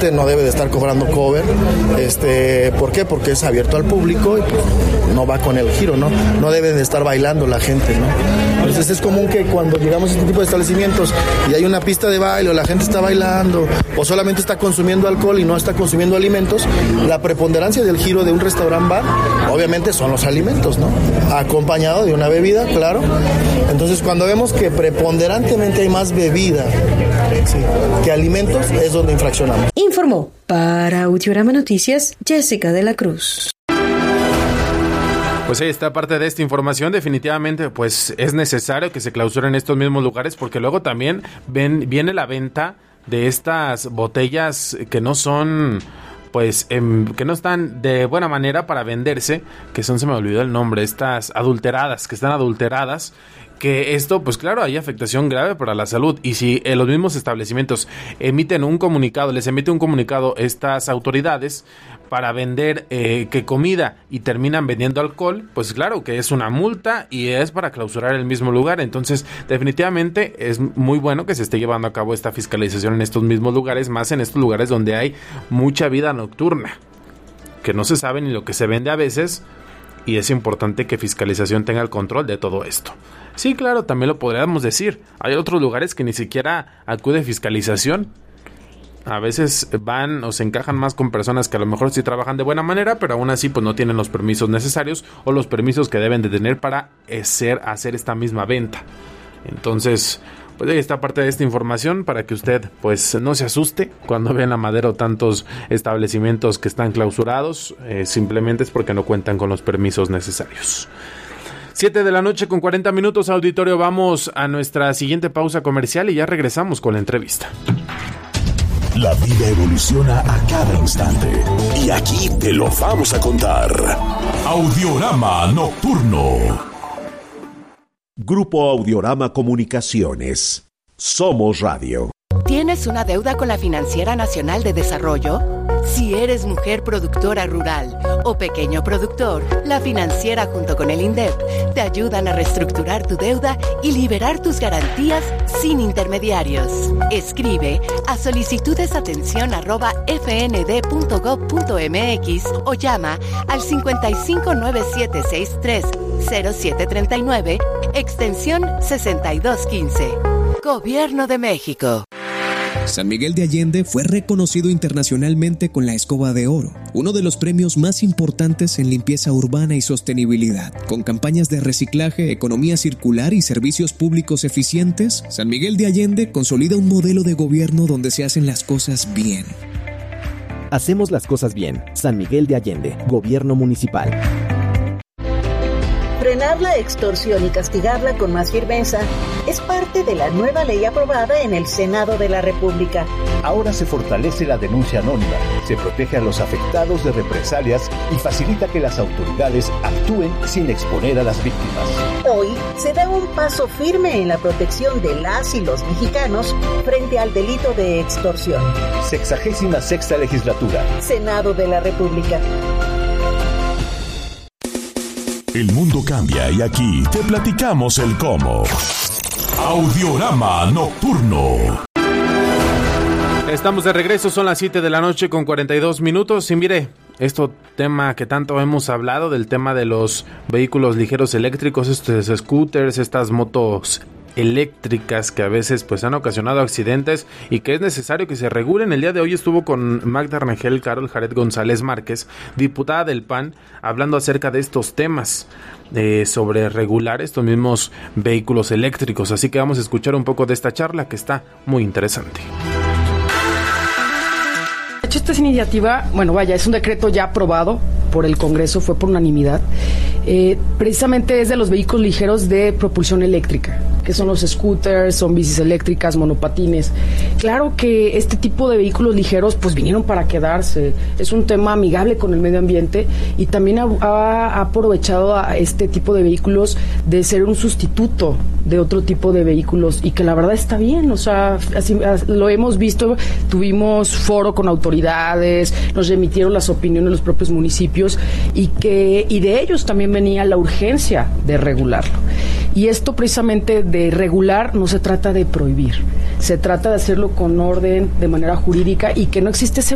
obviamente no debe de estar cobrando cover. ¿Por qué? Porque es abierto al público y pues, no va con el giro, ¿no? No debe de estar bailando la gente, ¿no? Entonces es común que cuando llegamos a este tipo de establecimientos y hay una pista de baile o la gente está bailando o solamente está consumiendo alcohol y no está consumiendo alimentos, la preponderancia del giro de un restaurant bar obviamente son los alimentos, ¿no? Acompañado de una bebida, claro. Entonces cuando vemos que preponderantemente hay más bebida que alimentos, es donde infraccionamos. Informó para Audiorama Noticias Jessica de la Cruz. Pues ahí está parte de esta información. Definitivamente pues es necesario que se clausuren estos mismos lugares, porque luego también viene la venta de estas botellas que no son pues que no están de buena manera para venderse, que son, se me olvidó el nombre, estas adulteradas, que están adulteradas, que esto, pues claro, hay afectación grave para la salud. Y si los mismos establecimientos les emite un comunicado estas autoridades para vender que comida y terminan vendiendo alcohol, pues claro que es una multa y es para clausurar el mismo lugar. Entonces definitivamente es muy bueno que se esté llevando a cabo esta fiscalización en estos mismos lugares, más en estos lugares donde hay mucha vida nocturna, que no se sabe ni lo que se vende a veces, y es importante que fiscalización tenga el control de todo esto. Sí, claro, también lo podríamos decir, hay otros lugares que ni siquiera acude fiscalización. A veces van o se encajan más con personas que a lo mejor sí trabajan de buena manera, pero aún así pues no tienen los permisos necesarios o los permisos que deben de tener para hacer esta misma venta. Entonces, pues ahí está parte de esta información para que usted pues no se asuste cuando ve en la Madero tantos establecimientos que están clausurados. Simplemente es porque no cuentan con los permisos necesarios. 7:40 p.m, auditorio. Vamos a nuestra siguiente pausa comercial y ya regresamos con la entrevista. La vida evoluciona a cada instante y aquí te lo vamos a contar. Audiorama Nocturno. Grupo Audiorama Comunicaciones. Somos Radio. ¿Tienes una deuda con la Financiera Nacional de Desarrollo? Si eres mujer productora rural o pequeño productor, la Financiera junto con el INDEP te ayudan a reestructurar tu deuda y liberar tus garantías sin intermediarios. Escribe a solicitudesatención@fnd.gov.mx o llama al 5597630739, extensión 6215. Gobierno de México. San Miguel de Allende fue reconocido internacionalmente con la Escoba de Oro, uno de los premios más importantes en limpieza urbana y sostenibilidad. Con campañas de reciclaje, economía circular y servicios públicos eficientes, San Miguel de Allende consolida un modelo de gobierno donde se hacen las cosas bien. Hacemos las cosas bien. San Miguel de Allende, Gobierno Municipal. Frenar la extorsión y castigarla con más firmeza es parte de la nueva ley aprobada en el Senado de la República. Ahora se fortalece la denuncia anónima, se protege a los afectados de represalias y facilita que las autoridades actúen sin exponer a las víctimas. Hoy se da un paso firme en la protección de las y los mexicanos frente al delito de extorsión. 66ª Legislatura. Senado de la República. El mundo cambia y aquí te platicamos el cómo. Audiorama Nocturno. Estamos de regreso, son las 7:42 p.m. Y mire, tema que tanto hemos hablado, del tema de los vehículos ligeros eléctricos, estos scooters, estas motos eléctricas que a veces pues han ocasionado accidentes y que es necesario que se regulen. El día de hoy estuvo con Magda Rangel Carol Jared González Márquez, diputada del PAN, hablando acerca de estos temas, sobre regular estos mismos vehículos eléctricos. Así que vamos a escuchar un poco de esta charla que está muy interesante. De hecho, esta es iniciativa, es un decreto ya aprobado por el Congreso, fue por unanimidad. Precisamente es de los vehículos ligeros de propulsión eléctrica, que son los scooters, son bicis eléctricas, monopatines. Claro que este tipo de vehículos ligeros pues vinieron para quedarse. Es un tema amigable con el medio ambiente y también ha aprovechado a este tipo de vehículos de ser un sustituto de otro tipo de vehículos y que la verdad está bien. O sea, así lo hemos visto. Tuvimos foro con autoridades, nos remitieron las opiniones de los propios municipios y de ellos también venía la urgencia de regularlo. Y esto precisamente de regular no se trata de prohibir, se trata de hacerlo con orden, de manera jurídica y que no existe ese